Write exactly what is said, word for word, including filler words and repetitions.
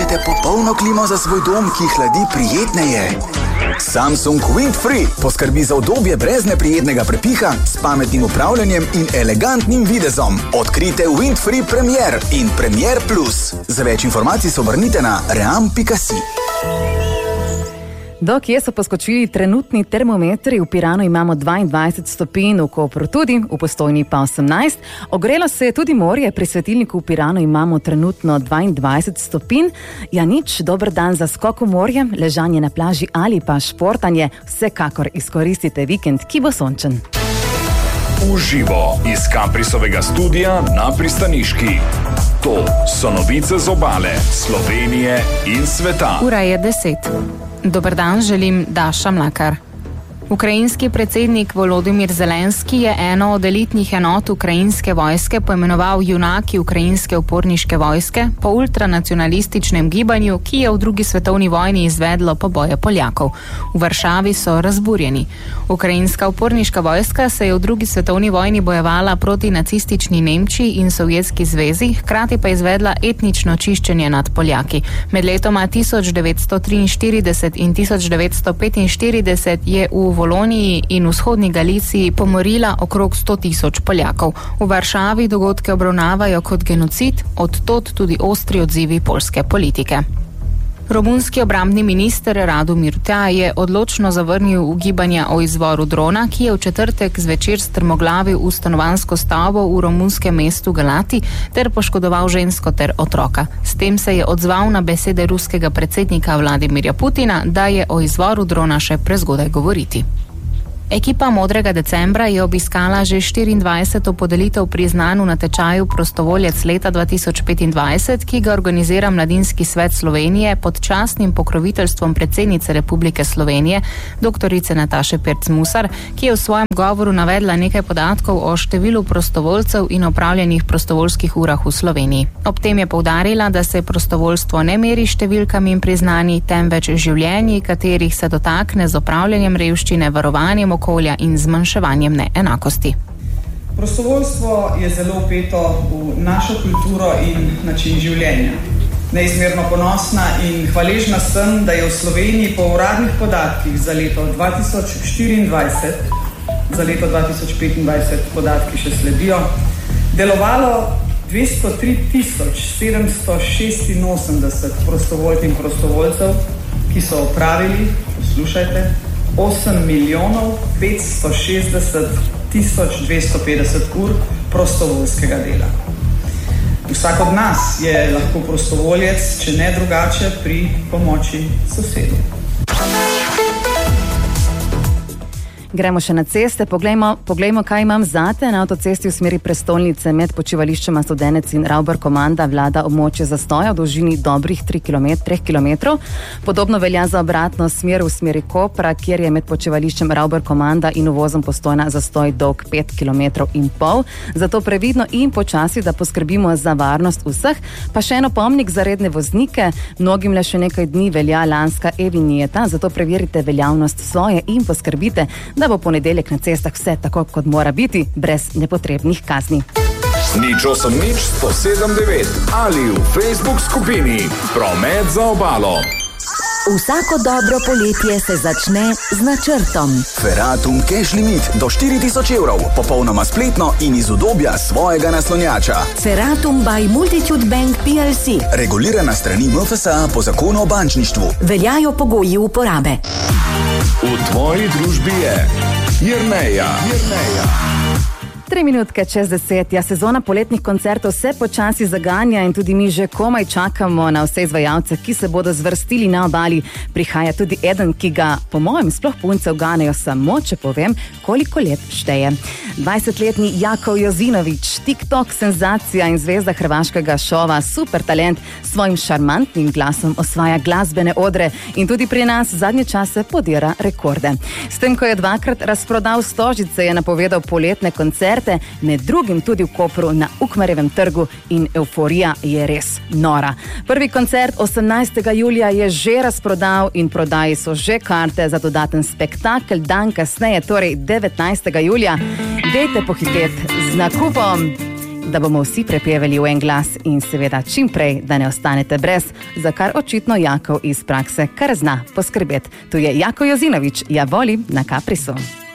Potrebujete popolno klimo za svoj dom, ki hladi prijetneje? Samsung Windfree poskrbi za udobje brez neprijetnega prepiha, s pametnim upravljanjem in elegantnim videzom. Odkrite Windfree Premier in Premier Plus. Za več informacij se obrnite na ream pika si. Do kje so poskočili trenutni termometri? V Piranu imamo dvaindvajset stopinj, v Kopru tudi, v Postojni pa osemnajst. Ogrelo se je tudi morje, pri svetilniku v Piranu imamo trenutno dvaindvajset stopinj. Ja nič, dober dan za skok v morje, ležanje na plaži ali pa športanje. Vsekakor izkoristite vikend, ki bo sončen. Uživo iz Kaprisovega studia na Pristaniški. To so novice z obale, Slovenije in sveta. Ura je deset. Dober dan, želim Daša Mlakar. Ukrajinski predsednik Volodymyr Zelenski je eno od elitnih enot ukrajinske vojske poimenoval junaki ukrajinske uporniške vojske po ultranacionalističnem gibanju, ki je v drugi svetovni vojni izvedlo poboje Poljakov. V Varšavi so razburjeni. Ukrajinska uporniška vojska se je v drugi svetovni vojni bojevala proti nacistični Nemčiji in Sovjetski zvezi, hkrati pa izvedla etnično čiščenje nad Poljaki. Med letoma tisoč devetsto triinštirideset in tisoč devetsto petinštirideset je v Voloniji in vzhodni Galiciji pomorila okrog sto tisoč Poljakov. V Varšavi dogodke obravnavajo kot genocid, od tod tudi ostri odzivi poljske politike. Romunski obrambni minister Radomir Tea je odločno zavrnil ugibanja o izvoru drona, ki je v četrtek zvečer strmoglavil v stanovanjsko stavbo v romunskem mestu Galati ter poškodoval žensko ter otroka. S tem se je odzval na besede ruskega predsednika Vladimirja Putina, da je o izvoru drona še prezgodaj govoriti. Ekipa Modrega decembra je obiskala že štiriindvajseto podelitev priznanj v natečaju Prostovoljec leta dva tisoč petindvajset, ki ga organizira Mladinski svet Slovenije pod častnim pokroviteljstvom predsednice Republike Slovenije, doktorice Nataše Pirc Musar, ki je v svojem govoru navedla nekaj podatkov o številu prostovoljcev in opravljenih prostovoljskih urah v Sloveniji. Ob tem je poudarila, da se prostovoljstvo ne meri številkami in priznanji, temveč življenji, katerih se dotakne z opravljanjem revščine, varovanjem okolja in zmanjševanjem neenakosti. Prostovoljstvo je zelo vpeto v našo kulturo in način življenja. Neizmerno ponosna in hvaležna sem, da je v Sloveniji po uradnih podatkih za leto dva tisoč štiriindvajset, za leto dva tisoč petindvajset podatki še sledijo, delovalo dvesto tri tisoč sedemsto šestinosemdeset prostovoljk in prostovoljcev, ki so opravili, poslušajte, osem milijonov petsto šestdeset tisoč dvesto petdeset ur prostovoljskega dela. Vsak od nas je lahko prostovoljec, če ne drugače, pri pomoči sosedu. Gremo še na ceste, poglejmo, poglejmo, kaj imam zate. Na avtocesti v smeri prestolnice med počivališčema Studenec in Ravbar komanda vlada območje zastoja v dolžini dobrih tri kilometrov. Podobno velja za obratno smer v smeri Kopra, kjer je med počivališčem Ravbar komanda in uvozom Postojna zastoj dolg pet kilometrov in pol. Zato previdno in počasi, da poskrbimo za varnost vseh. Pa še eno pomnik za redne voznike. Mnogim le še nekaj dni velja lanska e-vinjeta, zato preverite veljavnost svoje in poskrbite, da bo ponedeljek na cestah vse tako, kot mora biti, brez nepotrebnih kazni. Nič osem nič sto sedem devet ali v Facebook skupini Promet za obalo. Vsako dobro poletje se začne z načrtom. Ferratum Cash Limit do štiri tisoč evrov, popolnoma spletno in iz udobja svojega naslonjača. Ferratum by Multitude Bank P L C. Regulirana strani M F S A po zakonu o bančništvu. Veljajo pogoji uporabe. V tvoji družbi je Jerneja. Jerneja. Tri minutke čez deset. Ja, sezona poletnih koncertov se počasi zaganja in tudi mi že komaj čakamo na vse izvajalce, ki se bodo zvrstili na obali. Prihaja tudi eden, ki ga po mojem sploh punce uganejo samo, če povem, koliko let šteje. dvajsetletni Jakov Jozinović, TikTok senzacija in zvezda hrvaškega šova, super talent, s svojim šarmantnim glasom osvaja glasbene odre in tudi pri nas zadnje čase podira rekorde. S tem, ko je dvakrat razprodal stožice, je napovedal poletne koncerte, med drugim tudi v Kopru na Ukmarjevem trgu in euforija je res nora. Prvi koncert osemnajstega julija je že razprodal in prodaji so že karte za dodaten spektakel dan kasneje, torej devetnajstega julija. Dejte pohiteti z nakupom. da bomo vsi prepevali v en glas in seveda čim prej, da ne ostanete brez, za kar očitno Jakov iz prakse kar zna poskrbeti. Tu je Jako Jozinovič, ja voli na Kaprisu.